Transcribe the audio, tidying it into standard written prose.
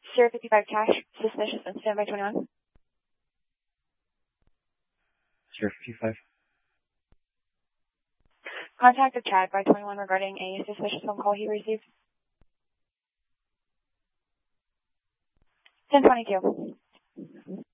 Sierra 55 cash, suspicious and standby 21. Sierra 55. Contacted Chad by 21 regarding a suspicious phone call he received. 1022.